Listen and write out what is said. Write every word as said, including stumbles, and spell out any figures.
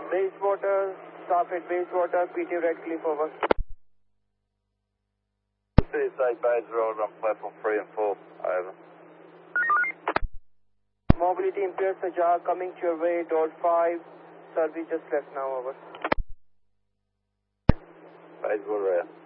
Bayswater, stop at Bayswater, P T Red Cliff, over. Seaside Bays Road on platform three and four, over. Mobility impaired Sajar, coming to your way, door five, service just left now, over. Bayswater out.